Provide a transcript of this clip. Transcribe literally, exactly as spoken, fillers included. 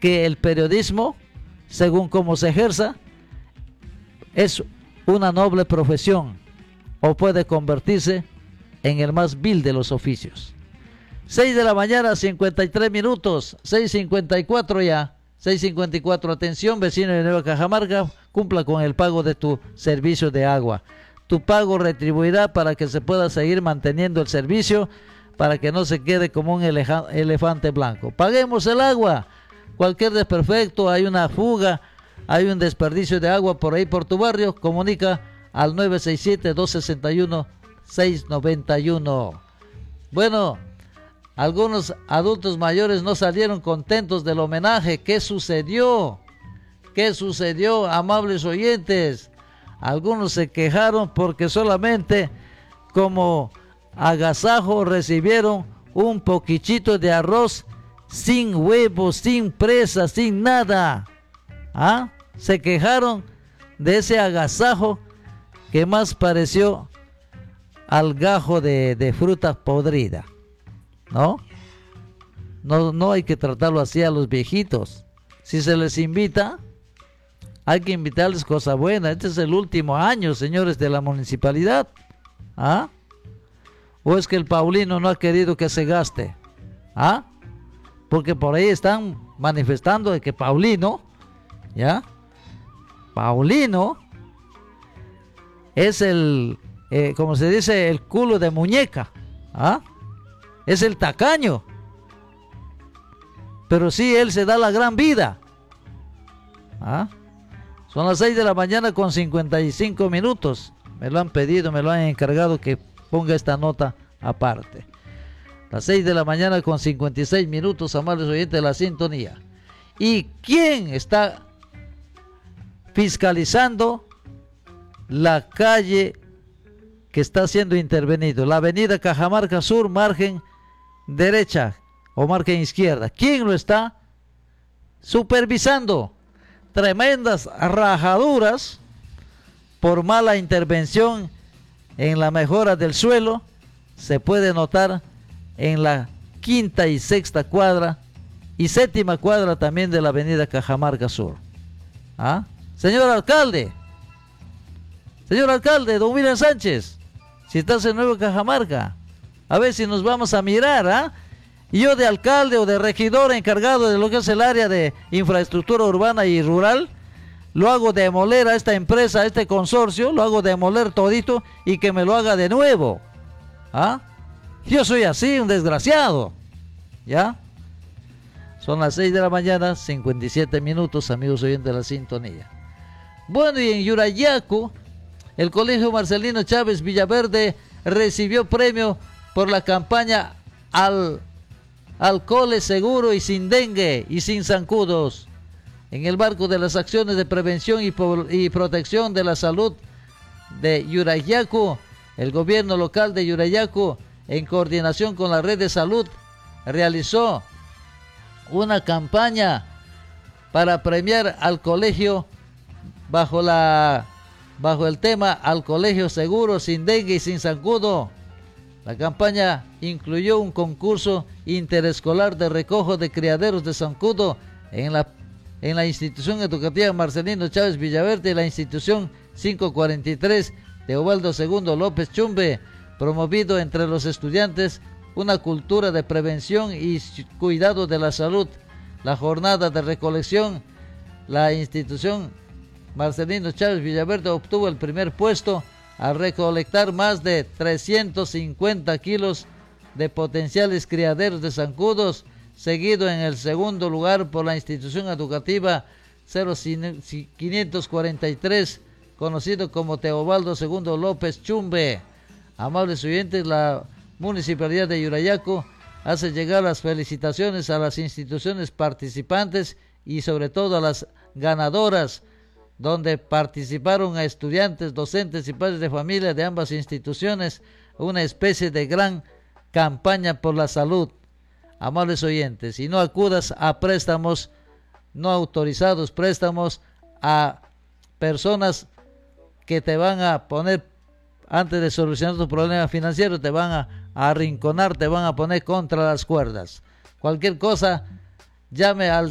que el periodismo, según cómo se ejerza, es una noble profesión o puede convertirse en el más vil de los oficios. seis de la mañana, cincuenta y tres minutos, seis cincuenta y cuatro ya, seis cincuenta y cuatro, atención vecino de Nueva Cajamarca, cumpla con el pago de tu servicio de agua. Tu pago retribuirá para que se pueda seguir manteniendo el servicio, para que no se quede como un eleja, elefante blanco. Paguemos el agua. Cualquier desperfecto, hay una fuga, hay un desperdicio de agua por ahí por tu barrio, comunica al nueve seis siete, dos seis uno, seis nueve uno. Bueno, algunos adultos mayores no salieron contentos del homenaje. ¿Qué sucedió? ¿Qué sucedió, amables oyentes? Algunos se quejaron porque solamente como agasajo recibieron un poquichito de arroz sin huevos, sin presa, sin nada. ¿Ah? Se quejaron de ese agasajo que más pareció al gajo de, de fruta podrida. ¿No? ¿No? No hay que tratarlo así a los viejitos. Si se les invita, hay que invitarles cosa buena. Este es el último año, señores de la municipalidad. ¿Ah? ¿O es que el Paulino no ha querido que se gaste? ¿Ah? Porque por ahí están manifestando de que Paulino, ¿ya? Paulino es el, eh, como se dice, el culo de muñeca. ¿Ah? Es el tacaño. Pero sí, él se da la gran vida. ¿Ah? Son las seis de la mañana con cincuenta y cinco minutos. Me lo han pedido, me lo han encargado que ponga esta nota aparte. Las seis de la mañana con cincuenta y seis minutos, amables oyentes de la sintonía. ¿Y quién está fiscalizando la calle que está siendo intervenido? La avenida Cajamarca Sur, margen derecha o margen izquierda. ¿Quién lo está supervisando? Tremendas rajaduras por mala intervención en la mejora del suelo se puede notar en la quinta y sexta cuadra y séptima cuadra también de la avenida Cajamarca Sur. ¿Ah? Señor alcalde, señor alcalde, don William Sánchez, si estás en Nueva Cajamarca, a ver si nos vamos a mirar, ¿ah? Y yo de alcalde o de regidor encargado de lo que es el área de infraestructura urbana y rural, lo hago demoler a esta empresa, a este consorcio, lo hago demoler todito y que me lo haga de nuevo. ¿Ah? Yo soy así, un desgraciado. ¿Ya? Son las seis de la mañana, cincuenta y siete minutos, amigos oyentes de la sintonía. Bueno, y en Yurayacu, el Colegio Marcelino Chávez Villaverde recibió premio por la campaña al alcohol seguro y sin dengue y sin zancudos. En el marco de las acciones de prevención y, y protección de la salud de Yurayacu, el gobierno local de Yurayacu, en coordinación con la red de salud, realizó una campaña para premiar al colegio bajo la bajo el tema al colegio seguro, sin dengue y sin zancudo. La campaña incluyó un concurso interescolar de recojo de criaderos de zancudo en la en la institución educativa Marcelino Chávez Villaverde y la institución quinientos cuarenta y tres Teobaldo segundo López Chumbe, promovido entre los estudiantes una cultura de prevención y cuidado de la salud. La jornada de recolección, la institución Marcelino Chávez Villaverde obtuvo el primer puesto al recolectar más de trescientos cincuenta kilos de potenciales criaderos de zancudos, seguido en el segundo lugar por la institución educativa quinientos cuarenta y tres, conocido como Teobaldo segundo López Chumbe. Amables oyentes, la Municipalidad de Yurayacu hace llegar las felicitaciones a las instituciones participantes y sobre todo a las ganadoras, donde participaron a estudiantes, docentes y padres de familia de ambas instituciones, una especie de gran campaña por la salud. Amables oyentes, y no acudas a préstamos no autorizados, préstamos a personas que te van a poner, antes de solucionar tu problema financiero, te van a, a arrinconar, te van a poner contra las cuerdas. Cualquier cosa, llame al